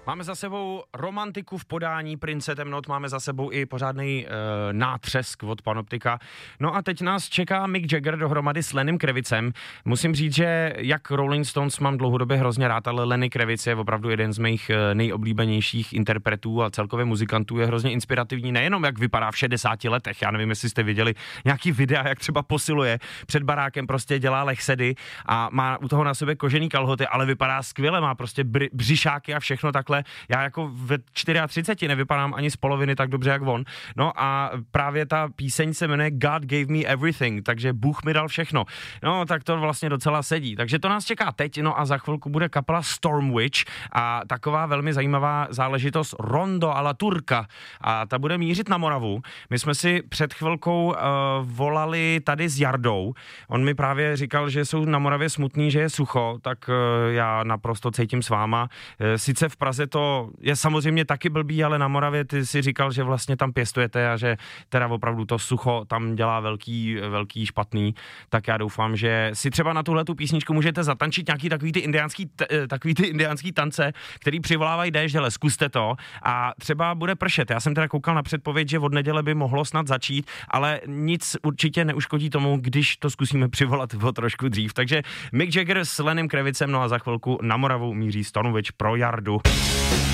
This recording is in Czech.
Máme za sebou romantiku v podání Prince temnot, máme za sebou i pořádný nátřesk od Panoptika. No a teď nás čeká Mick Jagger dohromady s Lennym Kravicem. Musím říct, že jak Rolling Stones mám dlouhodobě hrozně rád, ale Lenny Kravic je opravdu jeden z mých nejoblíbenějších interpretů a celkově muzikantů, je hrozně inspirativní, nejenom jak vypadá v 60 letech. Já nevím, jestli jste viděli nějaký videa, jak třeba posiluje před barákem, prostě dělá lehsedy a má u toho na sobě kožený kalhoty, ale vypadá skvěle, má prostě břišáky a všechno takhle. Já jako ve 34 nevypadám ani z poloviny tak dobře jak on. No a právě ta píseň se jmenuje God Gave Me Everything, takže Bůh mi dal všechno. No tak to vlastně docela sedí. Takže to nás čeká teď, no a za chvilku bude kapela Stormwitch a taková velmi zajímavá záležitost Rondo a la Turca a ta bude mířit na Moravu. My jsme si před chvilkou volali tady s Jardou. On mi právě říkal, že jsou na Moravě smutný, že je sucho, tak já naprosto cítím s váma. Sice v Praze to je samozřejmě taky blbý, ale na Moravě ty si říkal, že vlastně tam pěstujete a že teda opravdu to sucho tam dělá velký špatný, tak já doufám, že si třeba na tuhletu písničku můžete zatančit nějaký takový ty indiánský tance, který přivolávají déšť, ale zkuste to a třeba bude pršet. Já jsem teda koukal na předpověď, že od neděle by mohlo snad začít, ale nic určitě neuškodí tomu, když to zkusíme přivolat o trošku dřív. Takže Mick Jagger s Lennym Kravicem, no a za chvilku na Moravu míří Stormwitch pro Jardu.